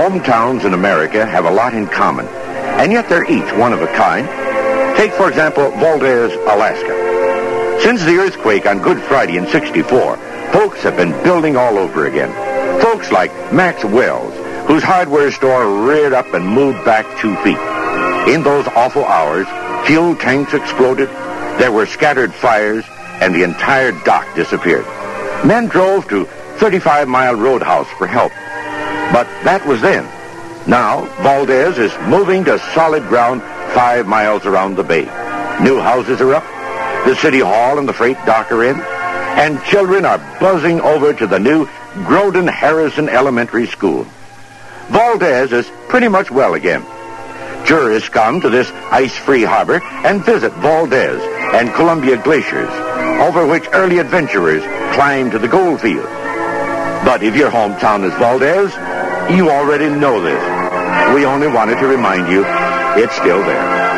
Hometowns in America have a lot in common, and yet they're each one of a kind. Take, for example, Valdez, Alaska. Since the earthquake on Good Friday in '64, folks have been building all over again. Folks like Max Wells, whose hardware store reared up and moved back 2 feet. In those awful hours, fuel tanks exploded, there were scattered fires, and the entire dock disappeared. Men drove to 35-Mile Roadhouse for help. But that was then. Now, Valdez is moving to solid ground 5 miles around the bay. New houses are up, the city hall and the freight dock are in, and children are buzzing over to the new Groden Harrison Elementary School. Valdez is pretty much well again. Tourists come to this ice-free harbor and visit Valdez and Columbia glaciers, over which early adventurers climbed to the gold fields. But if your hometown is Valdez, you already know this. We only wanted to remind you it's still there.